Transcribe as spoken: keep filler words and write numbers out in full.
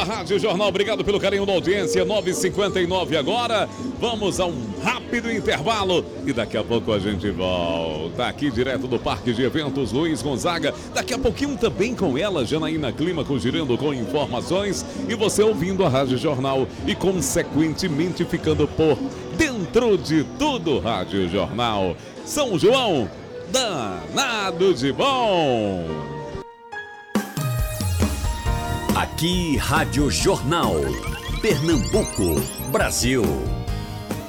Rádio Jornal, obrigado pelo carinho da audiência. nove e cinquenta e nove agora. Vamos a um rápido intervalo e daqui a pouco a gente volta aqui direto do Parque de Eventos Luiz Gonzaga. Daqui a pouquinho também com ela, Janaína Clímaco, girando com informações e você ouvindo a Rádio Jornal e consequentemente ficando por dentro de tudo Rádio Jornal. São João, danado de bom. Aqui, Rádio Jornal, Pernambuco, Brasil.